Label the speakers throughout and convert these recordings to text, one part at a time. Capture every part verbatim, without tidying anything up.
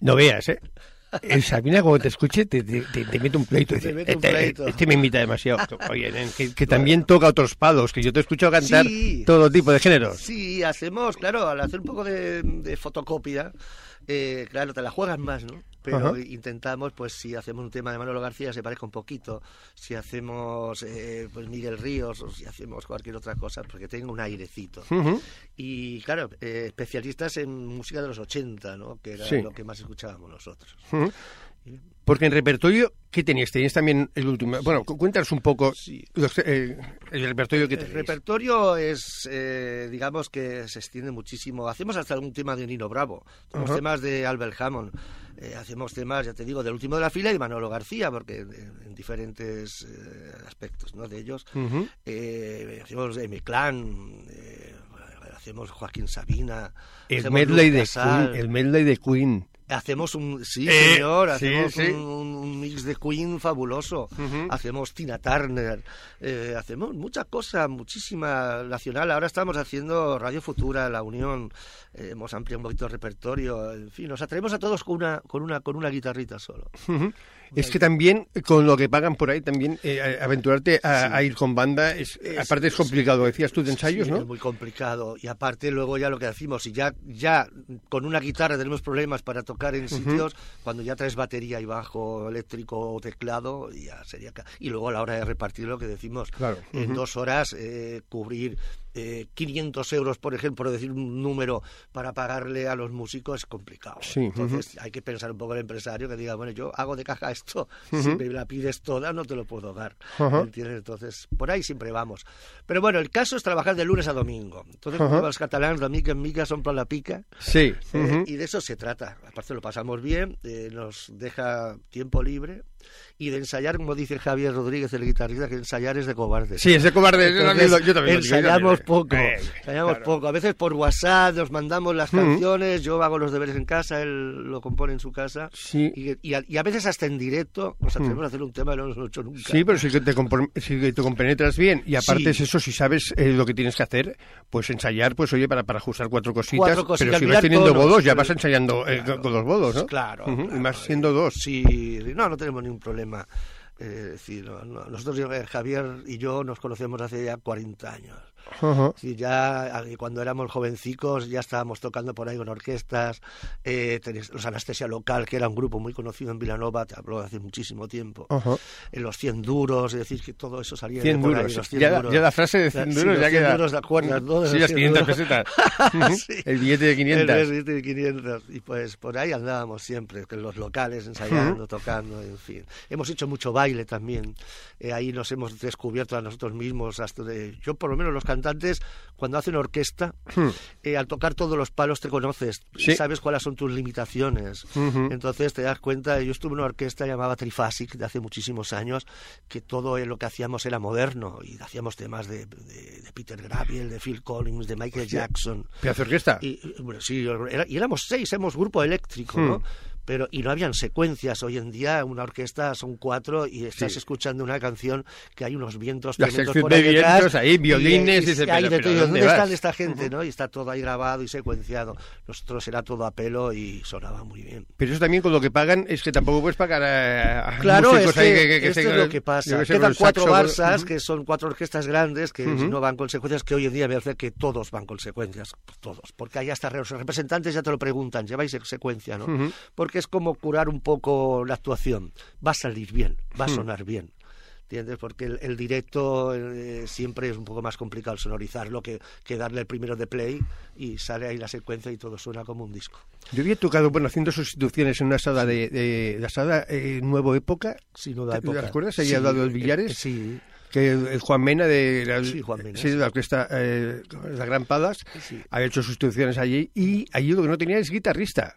Speaker 1: No veas, ¿eh? El Sabina, cuando te escuche, te, te, te, te mete un pleito. Dice,
Speaker 2: Te mete un
Speaker 1: este,
Speaker 2: pleito.
Speaker 1: este me imita demasiado. Oye, nen, que, que también toca otros palos, que yo te escucho cantar
Speaker 2: Sí.
Speaker 1: todo tipo de géneros.
Speaker 2: Sí, hacemos, claro, al hacer un poco de, de fotocopia, eh, claro, te la juegas más, ¿no? Pero
Speaker 1: Ajá.
Speaker 2: intentamos, pues si hacemos un tema de Manolo García, se parezca un poquito. Si hacemos, eh, pues Miguel Ríos, o si hacemos cualquier otra cosa, porque tenga un airecito.
Speaker 1: Uh-huh.
Speaker 2: Y claro, eh, especialistas en música de los ochenta, ¿no? Que era
Speaker 1: Sí.
Speaker 2: lo que más escuchábamos nosotros.
Speaker 1: Uh-huh. Porque en repertorio, ¿qué tenías? Tenías también el último. Bueno, cu- cuéntanos un poco
Speaker 2: Sí.
Speaker 1: los, eh, el repertorio que
Speaker 2: El
Speaker 1: tenéis.
Speaker 2: repertorio es, eh, digamos que se extiende muchísimo. Hacemos hasta un tema de Nino Bravo, hacemos
Speaker 1: Ajá.
Speaker 2: temas de Albert Hammond, eh, hacemos temas, ya te digo, del último de la fila y de Manolo García, porque en, en diferentes eh, aspectos, ¿no? De ellos.
Speaker 1: Uh-huh.
Speaker 2: Eh, hacemos de M-Clan, eh, hacemos Joaquín Sabina,
Speaker 1: El
Speaker 2: hacemos
Speaker 1: medley
Speaker 2: Luz
Speaker 1: de
Speaker 2: Casal.
Speaker 1: Queen. El medley de Queen.
Speaker 2: Hacemos un, sí,
Speaker 1: Eh,
Speaker 2: señor,
Speaker 1: sí,
Speaker 2: hacemos
Speaker 1: sí.
Speaker 2: Un, un- un mix de Queen fabuloso.
Speaker 1: Ujú.
Speaker 2: Hacemos Tina Turner, eh, hacemos mucha cosa, muchísima nacional. Ahora estamos haciendo Radio Futura, La Unión, eh, hemos ampliado un poquito el repertorio. En fin, nos atrevemos a todos con una, con una, con una guitarrita solo.
Speaker 1: Uh-huh. Es que también, con lo que pagan por ahí, también eh, aventurarte a,
Speaker 2: Sí.
Speaker 1: a ir con banda, es,
Speaker 2: Es-
Speaker 1: aparte es complicado, decías tú de ensayos,
Speaker 2: Sí,
Speaker 1: ¿no?
Speaker 2: es muy complicado. Y aparte luego ya lo que decimos, si ya, ya con una guitarra tenemos problemas para tocar en sitios, cuando ya traes batería y bajo eléctrico o teclado, ya sería... ca- Y luego a la hora de repartir lo que decimos,
Speaker 1: Claro.
Speaker 2: en
Speaker 1: Ujú.
Speaker 2: dos horas eh, cubrir eh, quinientos euros, por ejemplo, por decir un número, para pagarle a los músicos es complicado.
Speaker 1: Sí,
Speaker 2: Entonces hay que pensar un poco el empresario que diga, bueno, yo hago de caja esto, si
Speaker 1: Ujú.
Speaker 2: me la pides toda no te lo puedo dar.
Speaker 1: Ajá.
Speaker 2: ¿Entiendes? Entonces, por ahí siempre vamos. Pero bueno, el caso es trabajar de lunes a domingo. Entonces,
Speaker 1: Ajá.
Speaker 2: como los catalanes, de mica en mica son por la pica.
Speaker 1: Sí.
Speaker 2: eh,
Speaker 1: Ujú.
Speaker 2: Y de eso se trata. Aparte lo pasamos bien, eh, nos deja tiempo libre. Y de ensayar, como dice Javier Rodríguez, el guitarrista, que ensayar es de cobardes.
Speaker 1: Sí, ese cobarde, yo también, lo-
Speaker 2: Entonces,
Speaker 1: yo también lo digo, yo
Speaker 2: ensayamos
Speaker 1: también.
Speaker 2: poco,
Speaker 1: Eh,
Speaker 2: ensayamos
Speaker 1: claro.
Speaker 2: poco. A veces por WhatsApp nos mandamos las
Speaker 1: Ujú.
Speaker 2: canciones, yo hago los deberes en casa, él lo compone en su casa.
Speaker 1: Sí.
Speaker 2: Y, y a, y a veces hasta en directo nos atrevemos a hacer un tema que no nos hemos hecho nunca.
Speaker 1: Sí, pero si que te, compor- si que te compenetras bien y aparte
Speaker 2: Sí.
Speaker 1: es eso, si sabes eh, lo que tienes que hacer, pues ensayar, pues oye, para, para ajustar cuatro cositas,
Speaker 2: Cuatro cositas,
Speaker 1: pero si vas
Speaker 2: mirar
Speaker 1: teniendo
Speaker 2: tonos,
Speaker 1: bodos, ya
Speaker 2: pero-
Speaker 1: vas ensayando eh,
Speaker 2: Claro.
Speaker 1: con los bodos, ¿no?
Speaker 2: Claro,
Speaker 1: Ujú,
Speaker 2: claro.
Speaker 1: Y más siendo dos.
Speaker 2: Sí, no, no tenemos ningún problema. Eh, es decir, no, no, nosotros, eh, Javier y yo, nos conocemos hace ya cuarenta años.
Speaker 1: Ajá.
Speaker 2: Sí, ya eh, cuando éramos jovencicos ya estábamos tocando por ahí con orquestas, eh, tenéis los Anestesia Local, que era un grupo muy conocido en Vilanova, te hablo de hace muchísimo tiempo,
Speaker 1: Ajá.
Speaker 2: en los cien duros, es decir, que todo eso salía
Speaker 1: cien
Speaker 2: de por ahí,
Speaker 1: duros.
Speaker 2: los cien
Speaker 1: Ya,
Speaker 2: duros.
Speaker 1: ya la frase de cien
Speaker 2: Sí,
Speaker 1: duros
Speaker 2: los
Speaker 1: ya
Speaker 2: cien
Speaker 1: queda...
Speaker 2: duros, ¿te acuerdas, no? De
Speaker 1: Sí,
Speaker 2: los
Speaker 1: las
Speaker 2: cien
Speaker 1: quinientas
Speaker 2: duros.
Speaker 1: pesetas. Ujú.
Speaker 2: Sí.
Speaker 1: El billete de quinientas.
Speaker 2: El billete de quinientas. Y pues por ahí andábamos siempre, en los locales, ensayando, tocando, en fin. Hemos hecho mucho baile también. Eh, ahí nos hemos descubierto a nosotros mismos. Hasta de, yo, por lo menos, los cantantes, cuando hacen orquesta,
Speaker 1: Hmm.
Speaker 2: eh, al tocar todos los palos te conoces,
Speaker 1: Sí.
Speaker 2: sabes cuáles son tus limitaciones.
Speaker 1: Ujú.
Speaker 2: Entonces te das cuenta. Yo estuve en una orquesta llamada Trifasic de hace muchísimos años, que todo lo que hacíamos era moderno y hacíamos temas de, de, de Peter Gabriel, de Phil Collins, de Michael
Speaker 1: Hostia.
Speaker 2: Jackson.
Speaker 1: Pedazo de orquesta.
Speaker 2: Y, y, bueno, sí, era- y éramos seis, éramos grupo eléctrico,
Speaker 1: Hmm.
Speaker 2: ¿no? Pero, y no habían secuencias. Hoy en día una orquesta son cuatro y estás
Speaker 1: Sí.
Speaker 2: escuchando una canción que hay unos vientos
Speaker 1: La
Speaker 2: tremendos
Speaker 1: sección
Speaker 2: por ahí
Speaker 1: de
Speaker 2: detrás,
Speaker 1: vientos ahí, violines,
Speaker 2: y, y,
Speaker 1: dice,
Speaker 2: y hay
Speaker 1: pero-
Speaker 2: de
Speaker 1: pero
Speaker 2: todo.
Speaker 1: ¿dónde
Speaker 2: ¿Dónde
Speaker 1: vas?
Speaker 2: están esta gente, no? Y está todo ahí grabado y secuenciado. Nosotros era todo a pelo y sonaba muy bien.
Speaker 1: Pero eso también con lo que pagan es que tampoco puedes pagar a, a
Speaker 2: Claro,
Speaker 1: músicos
Speaker 2: es
Speaker 1: ahí
Speaker 2: que,
Speaker 1: que, que, que
Speaker 2: esto
Speaker 1: tengan-
Speaker 2: es lo que pasa.
Speaker 1: yo qué sé,
Speaker 2: Quedan
Speaker 1: con
Speaker 2: cuatro
Speaker 1: saxo,
Speaker 2: Barsas,
Speaker 1: ujú.
Speaker 2: que son cuatro orquestas grandes, que
Speaker 1: Ujú.
Speaker 2: no van consecuencias, que hoy en día me parece que todos van consecuencias, todos. Porque hay hasta los representantes ya te lo preguntan, lleváis secuencia, ¿no?
Speaker 1: Ujú.
Speaker 2: Porque es como curar un poco la actuación. Va a salir bien, va a
Speaker 1: Hmm.
Speaker 2: sonar bien. ¿Entiendes? Porque el, el directo eh, siempre es un poco más complicado sonorizarlo que, que darle el primero de play y sale ahí la secuencia y todo suena como un disco.
Speaker 1: Yo había tocado, bueno, haciendo sustituciones en una sala de, de la sala eh, Nuevo Época.
Speaker 2: Sin duda
Speaker 1: ¿Te
Speaker 2: época.
Speaker 1: acuerdas? Ahí al lado de los
Speaker 2: eh,
Speaker 1: Billares.
Speaker 2: eh, sí.
Speaker 1: Que el, el Juan Mena de la,
Speaker 2: Sí, Juan Mena,
Speaker 1: sí, de
Speaker 2: sí.
Speaker 1: la orquesta eh, la Gran Palas
Speaker 2: Sí.
Speaker 1: había hecho sustituciones allí y allí lo que no tenía es guitarrista.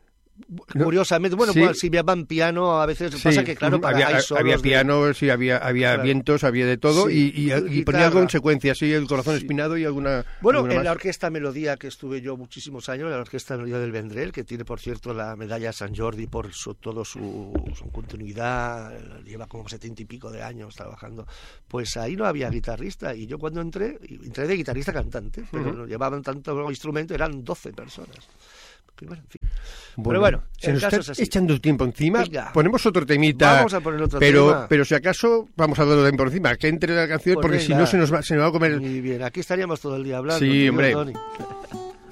Speaker 1: ¿no?
Speaker 2: Curiosamente, bueno,
Speaker 1: Sí.
Speaker 2: pues si llevan piano, a veces
Speaker 1: Sí,
Speaker 2: pasa que, claro,
Speaker 1: ujú,
Speaker 2: para
Speaker 1: había,
Speaker 2: hay solos
Speaker 1: había
Speaker 2: de-
Speaker 1: piano, sí, había, había
Speaker 2: Claro.
Speaker 1: vientos, había de todo
Speaker 2: Sí,
Speaker 1: y, y, y
Speaker 2: guitarra.
Speaker 1: ponía consecuencias, sí, el corazón
Speaker 2: Sí.
Speaker 1: espinado y alguna.
Speaker 2: Bueno,
Speaker 1: alguna
Speaker 2: en
Speaker 1: más.
Speaker 2: la Orquesta Melodía, que estuve yo muchísimos años, la Orquesta Melodía del Vendrell, que tiene, por cierto, la medalla San Jordi por su, todo su, su continuidad, lleva como setenta y pico de años trabajando, pues ahí no había guitarrista, y yo cuando entré, entré de guitarrista cantante, pero
Speaker 1: Ujú.
Speaker 2: no llevaban tanto instrumento, eran doce personas. Y bueno, en fin.
Speaker 1: Bueno,
Speaker 2: pero bueno,
Speaker 1: se
Speaker 2: el
Speaker 1: nos
Speaker 2: caso
Speaker 1: está
Speaker 2: es así.
Speaker 1: echando tiempo encima.
Speaker 2: Venga.
Speaker 1: Ponemos otro temita.
Speaker 2: Vamos a poner otro
Speaker 1: pero,
Speaker 2: tema.
Speaker 1: Pero si acaso, vamos a darlo también por encima. Que entre la canción,
Speaker 2: Pues
Speaker 1: porque
Speaker 2: venga.
Speaker 1: si no se nos va, se nos va a comer.
Speaker 2: Muy bien, aquí estaríamos todo el día hablando.
Speaker 1: Sí,
Speaker 2: tío,
Speaker 1: hombre.
Speaker 2: Tony.